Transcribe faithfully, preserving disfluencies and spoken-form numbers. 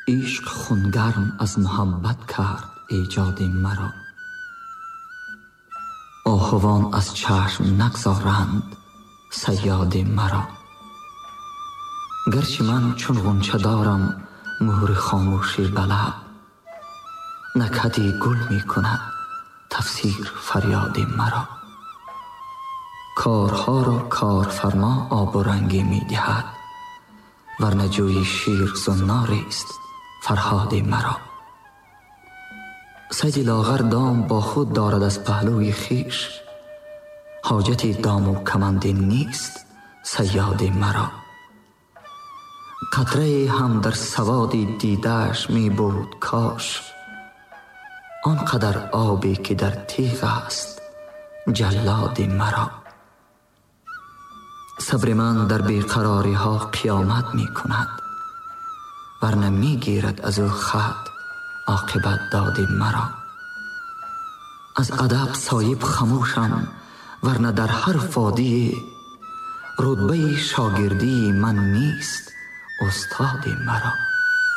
عشق خونگرم از محبت کرد ایجاد مرا. آهوان از چشم نگذارند صیاد مرا. گرچه من چون غنچه دارم مهر خاموشی به لب، نکهتی گل می کند تفسیر فریاد مرا. کارها را کارفرما آب و رنگی می دهد، ورنه جوی شیر زناری است فرهاد مرا. صید لاغر دام با خود دارد از پهلوی خیش، حاجتی دام و کمندی نیست صیاد مرا. قطره هم در سوادی دیدش می بود کاش، آنقدر آبی که در تیغ است جلاد مرا. صبر من در بیقراری ها قیامت می کند، ورنه می گیرد از او خط عاقبت داد مرا. از ادب صایب خموشم، ورنه در هر وادی رتبه شاگردی من نیست استاد مرا.